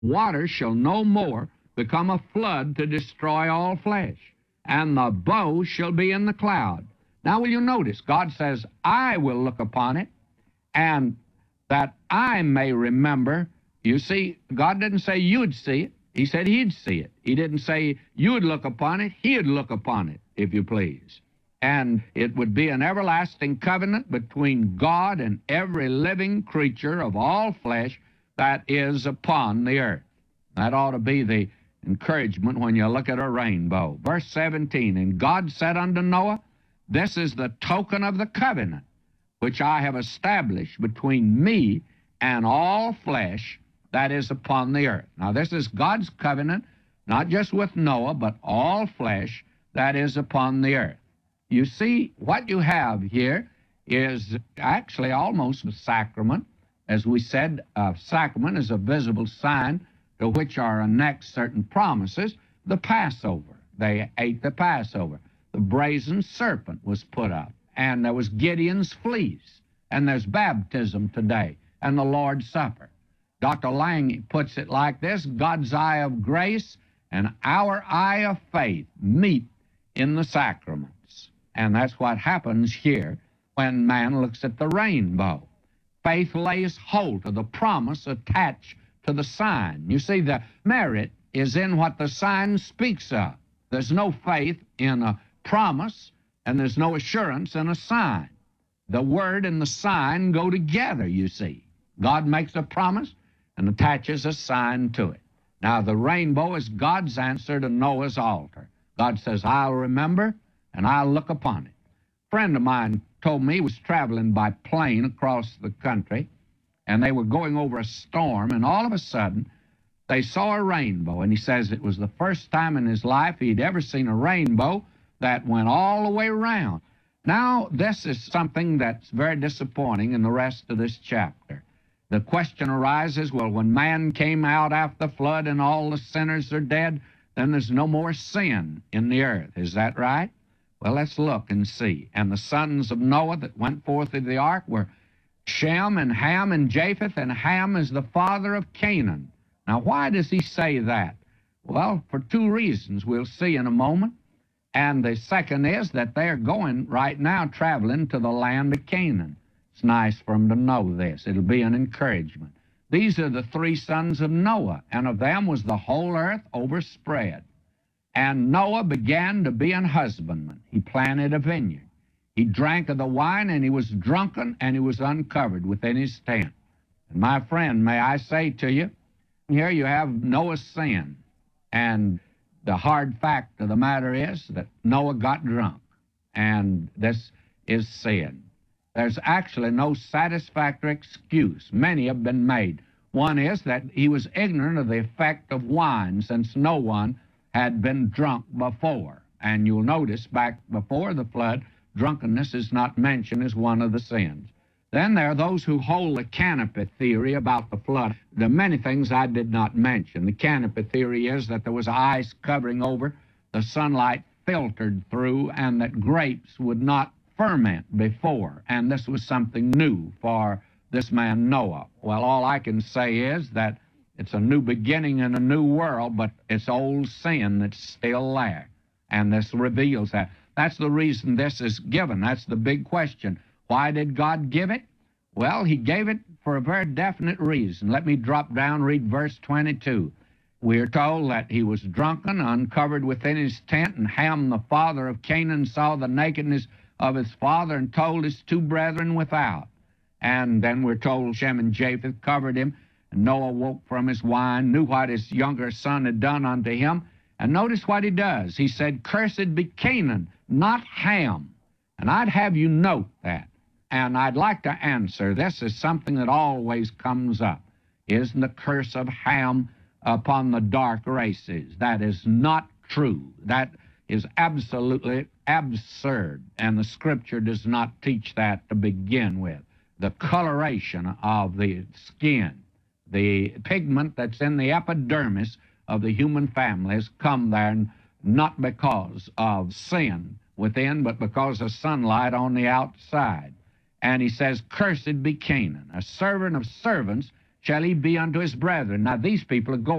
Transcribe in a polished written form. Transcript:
Water shall no more become a flood to destroy all flesh, and the bow shall be in the cloud. Now, will you notice, God says, I will look upon it, and that I may remember. You see, God didn't say you'd see it. He said He'd see it. He didn't say you'd look upon it. He'd look upon it, if you please. And it would be an everlasting covenant between God and every living creature of all flesh that is upon the earth. That ought to be the encouragement when you look at a rainbow. Verse 17, and God said unto Noah, this is the token of the covenant which I have established between me and all flesh that is upon the earth. Now, this is God's covenant, not just with Noah, but all flesh that is upon the earth. You see, what you have here is actually almost a sacrament. As we said, a sacrament is a visible sign to which are annexed certain promises. The Passover, they ate the Passover. The brazen serpent was put up, and there was Gideon's fleece, and there's baptism today, and the Lord's Supper. Dr. Lang puts it like this: God's eye of grace and our eye of faith meet in the sacraments. And that's what happens here when man looks at the rainbow. Faith lays hold of the promise attached to the sign. You see, the merit is in what the sign speaks of. There's no faith in a promise, and there's no assurance in a sign. The word and the sign go together, you see. God makes a promise and attaches a sign to it. Now, the rainbow is God's answer to Noah's altar. God says, I'll remember and I'll look upon it. A friend of mine told me he was traveling by plane across the country, and they were going over a storm, and all of a sudden they saw a rainbow, and he says it was the first time in his life he'd ever seen a rainbow that went all the way around. Now, this is something that's very disappointing in the rest of this chapter. The question arises, well, when man came out after the flood and all the sinners are dead, then there's no more sin in the earth. Is that right? Well, let's look and see. And the sons of Noah that went forth of the ark were Shem and Ham and Japheth, and Ham is the father of Canaan. Now, why does he say that? Well, for two reasons we'll see in a moment. And the second is that they're going right now traveling to the land of Canaan. It's nice for them to know this. It'll be an encouragement. These are the three sons of Noah, and of them was the whole earth overspread. And Noah began to be an husbandman. He planted a vineyard. He drank of the wine, and he was drunken, and he was uncovered within his tent. And my friend, may I say to you, here you have Noah's sin. And the hard fact of the matter is that Noah got drunk, and this is sin. There's actually no satisfactory excuse. Many have been made. One is that he was ignorant of the effect of wine, since no one had been drunk before. And you'll notice back before the flood, drunkenness is not mentioned as one of the sins. Then there are those who hold the canopy theory about the flood. There are many things I did not mention. The canopy theory is that there was ice covering over, the sunlight filtered through, and that grapes would not ferment before. And this was something new for this man Noah. Well, all I can say is that it's a new beginning in a new world, but it's old sin that's still there. And this reveals that. That's the reason this is given. That's the big question. Why did God give it? Well, he gave it for a very definite reason. Let me drop down, read verse 22. We are told that he was drunken, uncovered within his tent, and Ham, the father of Canaan, saw the nakedness of his father and told his two brethren without. And then we're told Shem and Japheth covered him, and Noah woke from his wine, knew what his younger son had done unto him. And notice what he does. He said, cursed be Canaan, not Ham. And I'd have you note that. And I'd like to answer, this is something that always comes up. Isn't the curse of Ham upon the dark races? That is not true. That is absolutely absurd, and the Scripture does not teach that to begin with. The coloration of the skin, the pigment that's in the epidermis of the human family has come there not because of sin within, but because of sunlight on the outside. And he says, cursed be Canaan. A servant of servants shall he be unto his brethren. Now, these people are going